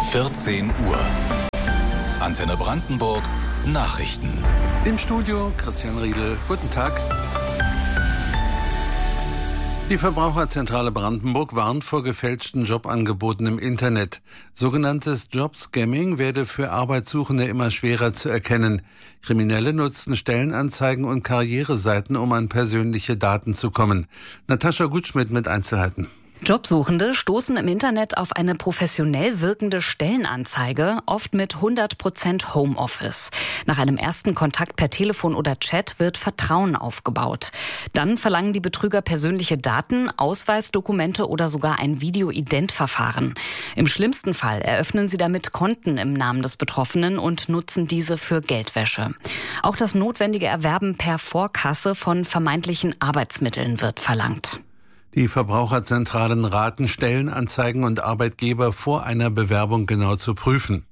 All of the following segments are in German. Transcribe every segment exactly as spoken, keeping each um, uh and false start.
vierzehn Uhr. Antenne Brandenburg Nachrichten. Im Studio Christian Riedel. Guten Tag. Die Verbraucherzentrale Brandenburg warnt vor gefälschten Jobangeboten im Internet. Sogenanntes Jobscamming werde für Arbeitssuchende immer schwerer zu erkennen. Kriminelle nutzten Stellenanzeigen und Karriereseiten, um an persönliche Daten zu kommen. Natascha Gutschmidt mit Einzelheiten. Jobsuchende stoßen im Internet auf eine professionell wirkende Stellenanzeige, oft mit hundert Prozent Homeoffice. Nach einem ersten Kontakt per Telefon oder Chat wird Vertrauen aufgebaut. Dann verlangen die Betrüger persönliche Daten, Ausweisdokumente oder sogar ein Video-Ident-Verfahren. Im schlimmsten Fall eröffnen sie damit Konten im Namen des Betroffenen und nutzen diese für Geldwäsche. Auch das notwendige Erwerben per Vorkasse von vermeintlichen Arbeitsmitteln wird verlangt. Die Verbraucherzentralen raten, Stellenanzeigen und Arbeitgeber vor einer Bewerbung genau zu prüfen.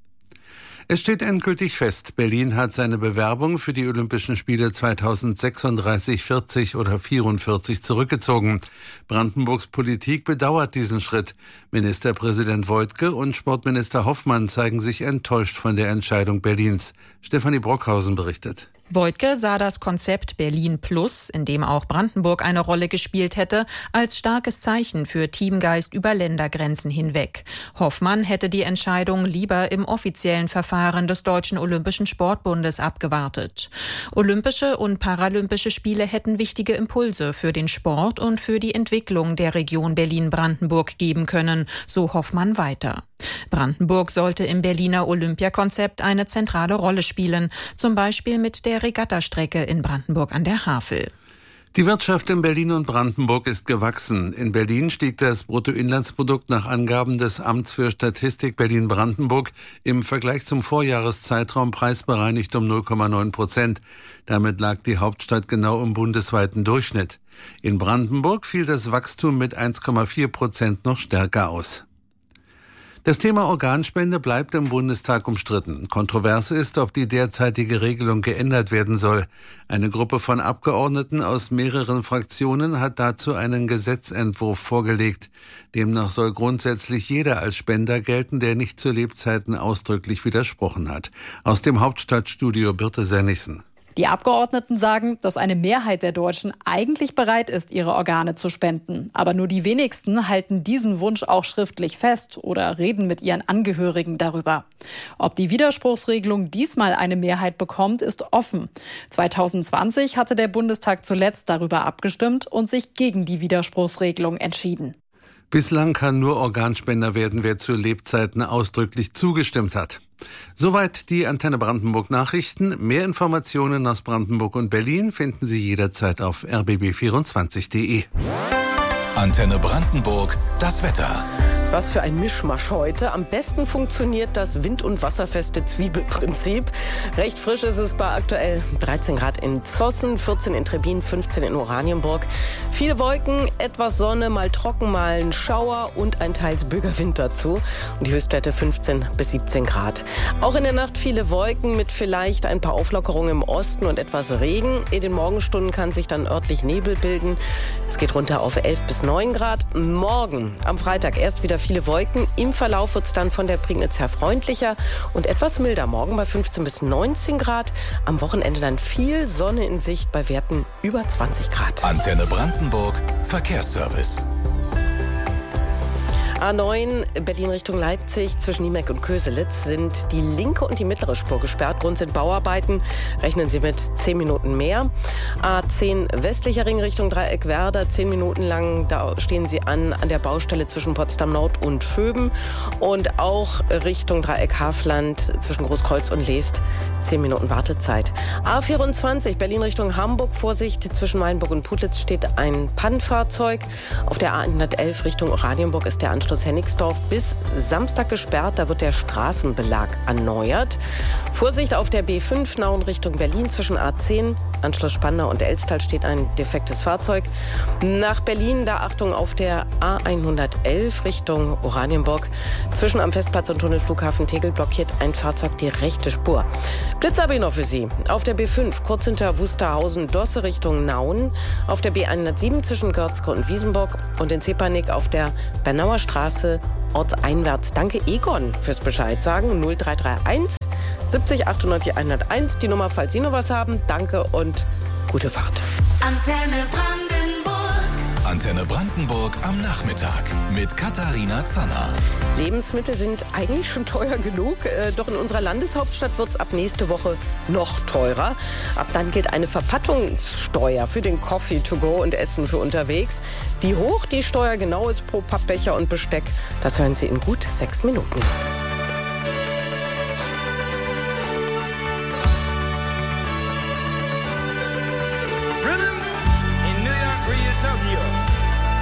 Es steht endgültig fest, Berlin hat seine Bewerbung für die Olympischen Spiele zweitausendsechsunddreißig, vierzig oder vierundvierzig zurückgezogen. Brandenburgs Politik bedauert diesen Schritt. Ministerpräsident Woidke und Sportminister Hoffmann zeigen sich enttäuscht von der Entscheidung Berlins. Stefanie Brockhausen berichtet. Woidke sah das Konzept Berlin Plus, in dem auch Brandenburg eine Rolle gespielt hätte, als starkes Zeichen für Teamgeist über Ländergrenzen hinweg. Hoffmann hätte die Entscheidung lieber im offiziellen Verfahren des Deutschen Olympischen Sportbundes abgewartet. Olympische und Paralympische Spiele hätten wichtige Impulse für den Sport und für die Entwicklung der Region Berlin-Brandenburg geben können, so Hoffmann weiter. Brandenburg sollte im Berliner Olympiakonzept eine zentrale Rolle spielen, zum Beispiel mit der Regattastrecke in Brandenburg an der Havel. Die Wirtschaft in Berlin und Brandenburg ist gewachsen. In Berlin stieg das Bruttoinlandsprodukt nach Angaben des Amts für Statistik Berlin-Brandenburg im Vergleich zum Vorjahreszeitraum preisbereinigt um null Komma neun Prozent. Damit lag die Hauptstadt genau im bundesweiten Durchschnitt. In Brandenburg fiel das Wachstum mit eins Komma vier Prozent noch stärker aus. Das Thema Organspende bleibt im Bundestag umstritten. Kontrovers ist, ob die derzeitige Regelung geändert werden soll. Eine Gruppe von Abgeordneten aus mehreren Fraktionen hat dazu einen Gesetzentwurf vorgelegt. Demnach soll grundsätzlich jeder als Spender gelten, der nicht zu Lebzeiten ausdrücklich widersprochen hat. Aus dem Hauptstadtstudio Birte Sennigsen. Die Abgeordneten sagen, dass eine Mehrheit der Deutschen eigentlich bereit ist, ihre Organe zu spenden. Aber nur die wenigsten halten diesen Wunsch auch schriftlich fest oder reden mit ihren Angehörigen darüber. Ob die Widerspruchsregelung diesmal eine Mehrheit bekommt, ist offen. zweitausendzwanzig hatte der Bundestag zuletzt darüber abgestimmt und sich gegen die Widerspruchsregelung entschieden. Bislang kann nur Organspender werden, wer zu Lebzeiten ausdrücklich zugestimmt hat. Soweit die Antenne Brandenburg Nachrichten. Mehr Informationen aus Brandenburg und Berlin finden Sie jederzeit auf r b b vierundzwanzig punkt d e. Antenne Brandenburg, das Wetter. Was für ein Mischmasch heute. Am besten funktioniert das wind- und wasserfeste Zwiebelprinzip. Recht frisch ist es bei aktuell dreizehn Grad in Zossen, vierzehn in Trebbin, fünfzehn in Oranienburg. Viele Wolken, etwas Sonne, mal trocken, mal ein Schauer und ein teils Bögerwind dazu. Und die Höchstwerte fünfzehn bis siebzehn Grad. Auch in der Nacht viele Wolken mit vielleicht ein paar Auflockerungen im Osten und etwas Regen. In den Morgenstunden kann sich dann örtlich Nebel bilden. Es geht runter auf elf bis neun Grad. Morgen am Freitag erst wieder viele Wolken. Im Verlauf wird es dann von der Prignitz her freundlicher und etwas milder. Morgen bei fünfzehn bis neunzehn Grad. Am Wochenende dann viel Sonne in Sicht bei Werten über zwanzig Grad. Antenne Brandenburg Verkehrsservice. A neun Berlin Richtung Leipzig zwischen Niemek und Köselitz sind die linke und die mittlere Spur gesperrt. Grund sind Bauarbeiten. Rechnen Sie mit zehn Minuten mehr. A zehn westlicher Ring Richtung Dreieckwerder. zehn Minuten lang, da stehen Sie an an der Baustelle zwischen Potsdam Nord und Vöben. Und auch Richtung Dreieck Hafland zwischen Großkreuz und Leest. zehn Minuten Wartezeit. A vierundzwanzig Berlin Richtung Hamburg. Vorsicht, zwischen Meilenburg und Putlitz steht ein Pannenfahrzeug. Auf der A hundertelf Richtung Oranienburg ist der Anschluss Hennigsdorf bis Samstag gesperrt. Da wird der Straßenbelag erneuert. Vorsicht auf der B fünf Nauen Richtung Berlin zwischen A zehn Anschluss Spandau und Elstal steht ein defektes Fahrzeug. Nach Berlin, da Achtung auf der A hundertelf Richtung Oranienburg. Zwischen am Festplatz und Tunnelflughafen Tegel blockiert ein Fahrzeug die rechte Spur. Blitz habe ich noch für Sie. Auf der B fünf, kurz hinter Wusterhausen-Dosse Richtung Nauen. Auf der B hundertsieben zwischen Görzke und Wiesenburg. Und in Zepanik auf der Bernauer Straße ortseinwärts. Danke Egon fürs Bescheid sagen. null drei drei eins siebzig achtundneunzig hunderteins. Die Nummer, falls Sie noch was haben. Danke und gute Fahrt. Antenne Brandenburg. Antenne Brandenburg am Nachmittag mit Katharina Zanner. Lebensmittel sind eigentlich schon teuer genug, äh, doch in unserer Landeshauptstadt wird es ab nächste Woche noch teurer. Ab dann gilt eine Verpackungssteuer für den Coffee to go und Essen für unterwegs. Wie hoch die Steuer genau ist pro Pappbecher und Besteck, das hören Sie in gut sechs Minuten.